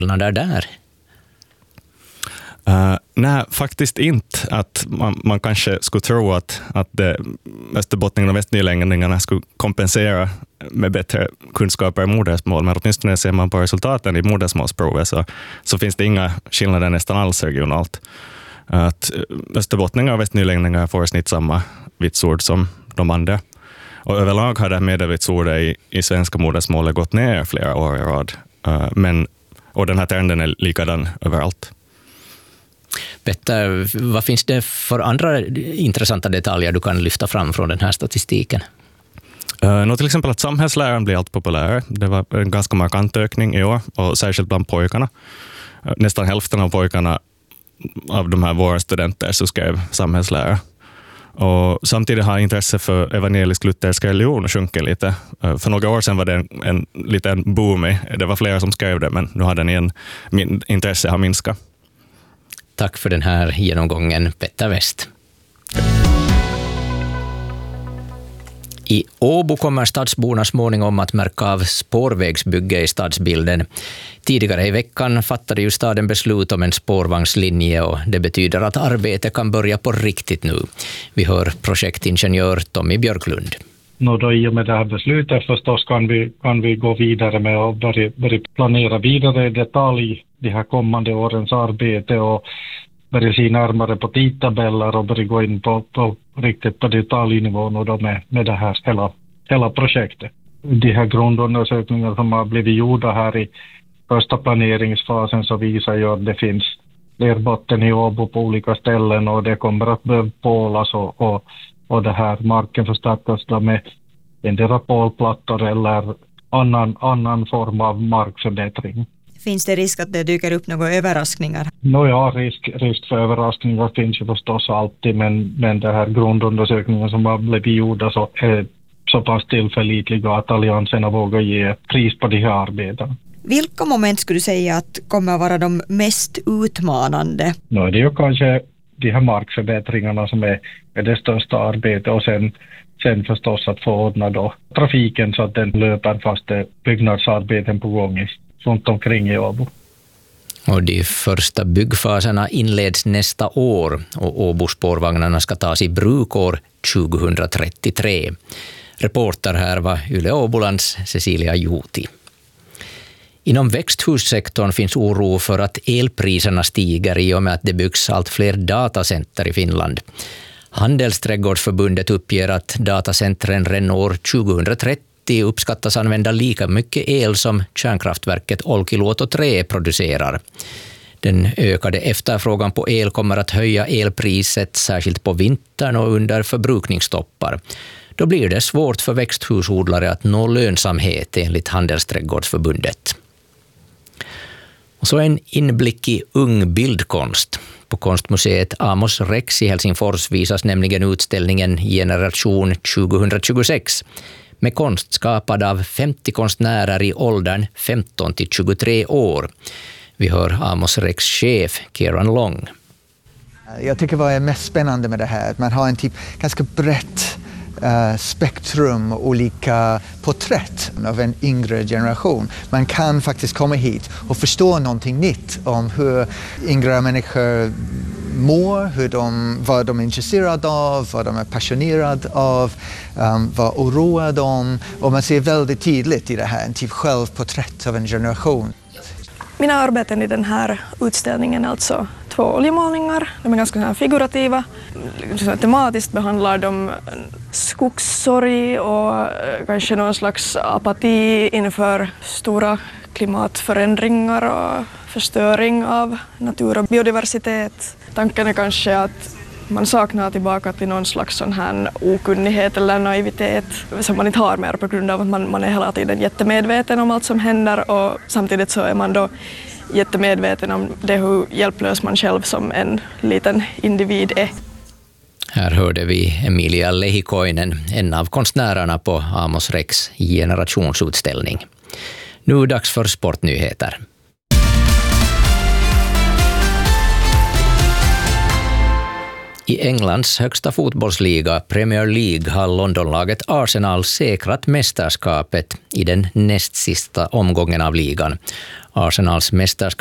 där? Nej, faktiskt inte. Att man kanske skulle tro att Österbottningen och Västnyländingarna skulle kompensera med bättre kunskaper i modersmål, men åtminstone ser man på resultaten i modersmålsprovet så finns det inga skillnader nästan alls regionalt. Att österbottningar och västnyländingar får snitt samma vitsord som de andra. Och överlag har det medelvitsordet i svenska modersmålet gått ner flera år i rad. Och den här trenden är likadan överallt. Petter, vad finns det för andra intressanta detaljer du kan lyfta fram från den här statistiken? Till exempel att samhällsläran blir allt populärare. Det var en ganska markant ökning i år, och särskilt bland pojkarna. Nästan hälften av pojkarna av de här våra studenter så skrev samhällslära. Och samtidigt har intresse för evangelisk-luthersk religion sjunkit lite. För några år sedan var det en liten boom. Det var flera som skrev det, men nu har den igen, intresse har minskat. Tack för den här genomgången, Petter West. I Åbo kommer stadsborna småningom att märka av spårvägsbygge i stadsbilden. Tidigare i veckan fattade ju staden beslut om en spårvagnslinje, och det betyder att arbetet kan börja på riktigt nu. Vi hör projektingenjör Tommy Björklund. Då i och med det här beslutet förstås kan vi gå vidare med att börja planera vidare i detalj de här kommande årens arbete och börja se närmare på tidtabeller och börja gå in på riktigt på detaljnivån och då med det här hela projektet. De här grundundersökningar som har blivit gjorda här i första planeringsfasen så visar ju att det finns lerbotten i Åbo på olika ställen, och det kommer att behöva pålas och det här marken förstärkas då med endera pålplattor eller annan form av markförbättring. Finns det risk att det dyker upp några överraskningar? Risk för överraskningar finns ju förstås alltid, men det här grundundersökningen som har blivit gjorda så är så pass tillförlitliga att allianserna vågar ge pris på de här arbetena. Vilka moment skulle du säga att kommer att vara de mest utmanande? Det är ju kanske de här markförbättringarna som är det största arbetet, och sen förstås att få ordna då trafiken så att den löper fast det byggnadsarbeten på gång runt omkring i Åbo. Och de första byggfaserna inleds nästa år, och Åbo-spårvagnarna ska tas i bruk år 2033. Reporter här var Yle Åbolands Cecilia Juti. Inom växthussektorn finns oro för att elpriserna stiger i och med att det byggs allt fler datacenter i Finland. Handelsträdgårdsförbundet uppger att datacentren redan år 2030 uppskattas använda lika mycket el som kärnkraftverket Olkiluoto 3 producerar. Den ökade efterfrågan på el kommer att höja elpriset särskilt på vintern och under förbrukningstoppar. Då blir det svårt för växthusodlare att nå lönsamhet enligt Handelsträdgårdsförbundet. Och så en inblick i ung bildkonst. På konstmuseet Amos Rex i Helsingfors visas nämligen utställningen Generation 2026 med konst skapad av 50 konstnärer i åldern 15 till 23 år. Vi hör Amos Rex chef Kieran Long. Jag tycker vad är mest spännande med det här, att man har en ganska brett spektrum, olika porträtt av en yngre generation. Man kan faktiskt komma hit och förstå någonting nytt om hur yngre människor mår, vad de är intresserade av, vad de är passionerade av, vad oroar dem. Och man ser väldigt tydligt i det här en självporträtt av en generation. Mina arbeten i den här utställningen är alltså 2 oljemålningar. De är ganska figurativa. Tematiskt behandlar de skogssorg och kanske någon slags apati inför stora klimatförändringar och förstöring av natur och biodiversitet. Tanken är kanske att man saknar tillbaka till någon slags sån här okunnighet eller naivitet som man inte har mer på grund av att man är hela tiden jättemedveten om allt som händer, och samtidigt så är man då jättemedveten om det hur hjälplös man själv som en liten individ är. Här hörde vi Emilia Lehikoinen, en av konstnärerna på Amos Rex generationsutställning. Nu dags för sportnyheter. I Englands högsta fotbollsliga Premier League har Londonlaget Arsenal säkrat mästerskapet i den näst sista omgången av ligan. Arsenals mästerskap